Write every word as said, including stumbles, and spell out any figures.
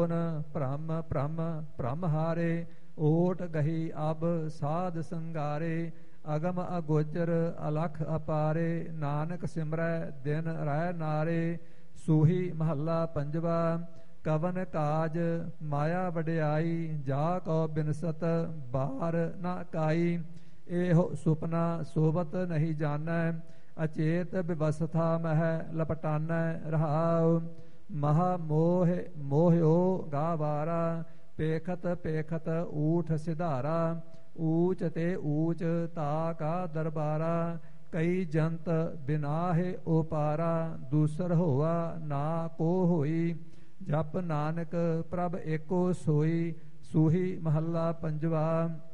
ਭ੍ਰਮ ਭ੍ਰਮ ਭ੍ਰਮ ਹਾਰੇ ਓਟ ਗਹੀ ਅਬ ਸਾਧ ਸੰਗਾਰੇ ਅਗਮ ਅਗੋਚਰ ਅਲਖ ਅਪਾਰੇ ਨਾਨਕ ਸਿਮਰੈ ਦਿਨ ਰਹਿ ਨਾਰੇ ਸੂਹੀ ਮਹੱਲਾ ਪੰਜਵਾ ਕਵਨ ਕਾਜ ਮਾਇਆ ਵਡਿਆਈ ਜਾ ਕੋ ਬਿਨਸਤ ਬਾਰ ਨਾ ਕਾਈ ਇਹੋ ਸੁਪਨਾ ਸੋਬਤ ਨਹੀਂ ਜਾਣੈ ਅਚੇਤ ਬਿਵਸਥਾ ਮਹਿ ਲਪਟਾਨੈ ਰਹਾਉ ਮਹਾ ਮੋਹ ਮੋਹਿਓ ਗਾਵਾਰਾ ਪੇਖਤ ਪੇਖਤ ਊਠ ਸਿਧਾਰਾ ਊਚ ਤੇ ਊਚ ਤਾ ਕਾ ਦਰਬਾਰਾ ਕਈ ਜੰਤ ਬਿਨਾਹਿ ਓਪਾਰਾ ਦੂਸਰ ਹੋਆ ਨਾ ਕੋ ਹੋਈ ਜਪ ਨਾਨਕ ਪ੍ਰਭ ਏਕੋ ਸੋਈ ਸੂਹੀ ਮਹੱਲਾ ਪੰਜਵਾ